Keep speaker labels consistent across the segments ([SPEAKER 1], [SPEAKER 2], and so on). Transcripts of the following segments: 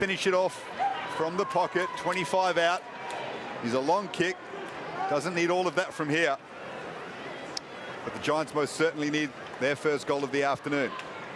[SPEAKER 1] Finish it off from the pocket, 25 out. He's a long kick. Doesn't need all of that from here. But the Giants most certainly need their first goal of the afternoon.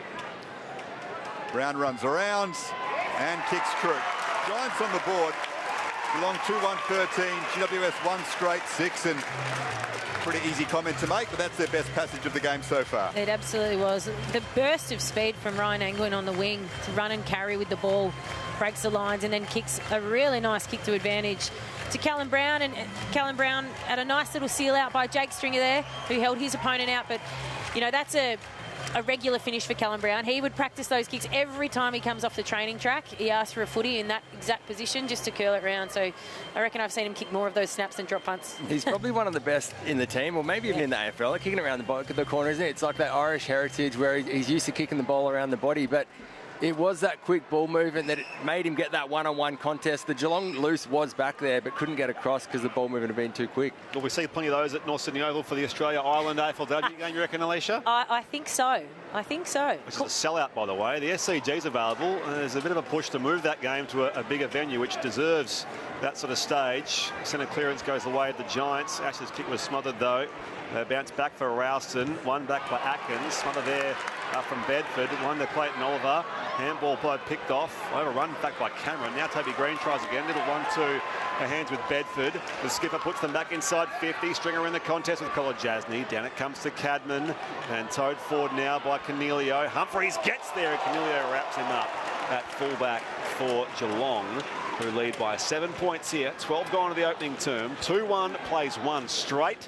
[SPEAKER 1] Brown runs around and kicks true. Giants on the board. Geelong 2-1-13, GWS 1 straight 6, and pretty easy comment to make, but that's their best passage of the game so far.
[SPEAKER 2] It absolutely was. The burst of speed from Ryan Angwin on the wing to run and carry with the ball, breaks the lines and then kicks a really nice kick to advantage to Callum Brown, and Callum Brown had a nice little seal out by Jake Stringer there, who held his opponent out. But you know, that's a regular finish for Callum Brown. He would practice those kicks every time he comes off the training track. He asks for a footy in that exact position just to curl it round. So I reckon I've seen him kick more of those snaps than drop punts.
[SPEAKER 3] He's probably one of the best in the team, or maybe even in the AFL. Like kicking around the corner, isn't it? It's like that Irish heritage where he's used to kicking the ball around the body, but it was that quick ball movement that it made him get that one-on-one contest. The Geelong loose was back there, but couldn't get across because the ball movement had been too quick.
[SPEAKER 4] Well, we see plenty of those at North Sydney Oval for the Australia Island AFLW game, you reckon, Alicia?
[SPEAKER 2] I think so. I think so.
[SPEAKER 4] Which is a sellout, by the way. The SCG's available. There's a bit of a push to move that game to a bigger venue, which deserves that sort of stage. Centre clearance goes the way of the Giants. Ash's kick was smothered, though. Bounce back for Ralston. One back by Atkins. Smothered there from Bedford. One to Clayton Oliver. Handball play picked off. Overrun back by Cameron. Now Toby Green tries again. Little 1-2 hands with Bedford. The skipper puts them back inside 50. Stringer in the contest with Colin Jasny. Down it comes to Cadman. And towed forward now by Cornelio. Humphreys gets there and Cornelio wraps him up at fullback for Geelong, who lead by 7 points here. 12 gone to the opening term. 2-1 plays one straight.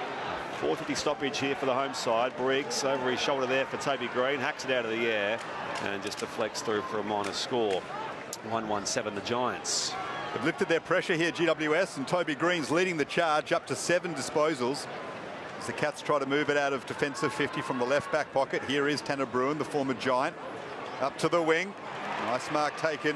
[SPEAKER 4] 4:50 stoppage here for the home side. Briggs over his shoulder there for Toby Green. Hacks it out of the air and just deflects through for a minor score. 1-1-7 the Giants.
[SPEAKER 1] They've lifted their pressure here, GWS, and Toby Green's leading the charge up to 7 disposals. As the Cats try to move it out of defensive 50 from the left back pocket. Here is Tanner Bruin, the former Giant. Up to the wing. Nice mark taken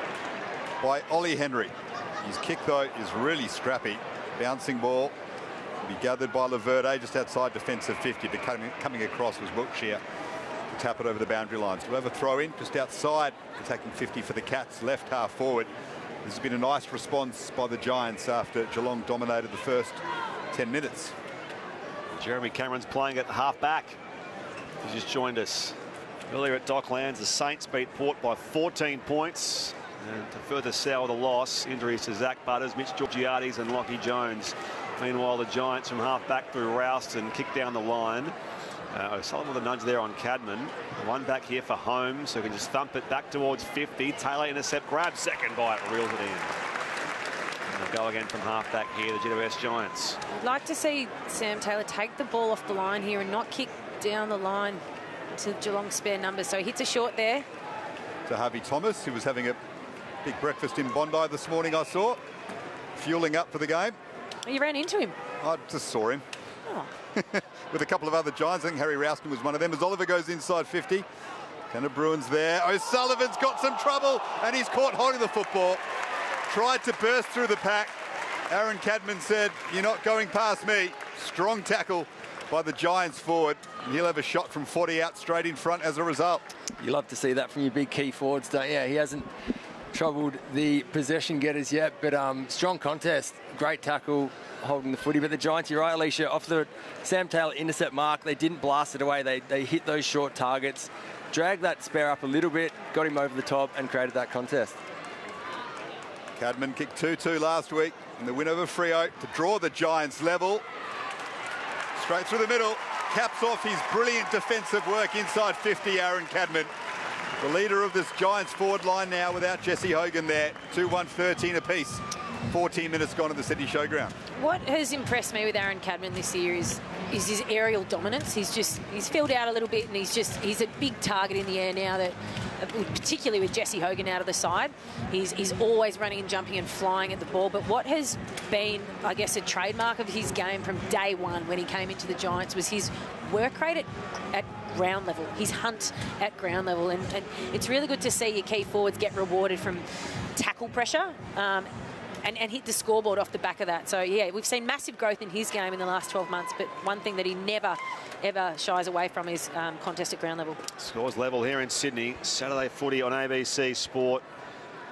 [SPEAKER 1] by Ollie Henry. His kick, though, is really scrappy. Bouncing ball. Be gathered by Laverde just outside defensive 50, but coming across was Wiltshire to tap it over the boundary lines. We'll have a throw in just outside, attacking 50 for the Cats, left half forward. This has been a nice response by the Giants after Geelong dominated the first 10 minutes.
[SPEAKER 4] Jeremy Cameron's playing at half back. He's just joined us earlier at Docklands. The Saints beat Port by 14 points. And to further sour the loss, injuries to Zach Butters, Mitch Georgiades and Lockie Jones. Meanwhile, the Giants from half back through Ralston kick down the line. O'Sullivan with a nudge there on Cadman. One back here for Holmes, so he can just thump it back towards 50. Taylor intercept, grabs second by it, reels it in. And they'll go again from half back here, the GWS Giants.
[SPEAKER 2] I'd like to see Sam Taylor take the ball off the line here and not kick down the line to Geelong's spare numbers. So he hits a short there.
[SPEAKER 1] To Harvey Thomas, who was having a big breakfast in Bondi this morning, I saw. Fueling up for the game.
[SPEAKER 2] You ran into him.
[SPEAKER 1] I just saw him.
[SPEAKER 2] Oh.
[SPEAKER 1] With a couple of other Giants. I think Harry Ralston was one of them. As Oliver goes inside 50. Tanner Bruin's there. O'Sullivan's got some trouble and he's caught holding the football. Tried to burst through the pack. Aaron Cadman said, "You're not going past me." Strong tackle by the Giants forward. And he'll have a shot from 40 out straight in front as a result.
[SPEAKER 3] You love to see that from your big key forwards, don't you? He hasn't troubled the possession getters yet, but strong contest. Great tackle holding the footy. But the Giants, you're right, Alicia, off the Sam Taylor intercept mark, they didn't blast it away. They hit those short targets, dragged that spare up a little bit, got him over the top and created that contest.
[SPEAKER 1] Cadman kicked 2-2 last week in the win over Freo to draw the Giants level. Straight through the middle, caps off his brilliant defensive work inside 50, Aaron Cadman. The leader of this Giants forward line now without Jesse Hogan there. 2-1-13 apiece. 14 minutes gone at the Sydney Showground. What
[SPEAKER 2] has impressed me with Aaron Cadman this year is his aerial dominance. He's filled out a little bit and he's a big target in the air now, that particularly with Jesse Hogan out of the side. He's always running and jumping and flying at the ball. But what has been, I guess, a trademark of his game from day one when he came into the Giants was his work rate at ground level, his hunt at ground level. And it's really good to see your key forwards get rewarded from tackle pressure. And hit the scoreboard off the back of that. So, yeah, we've seen massive growth in his game in the last 12 months, but one thing that he never, ever shies away from is contest at ground level.
[SPEAKER 4] Scores level here in Sydney. Saturday footy on ABC Sport.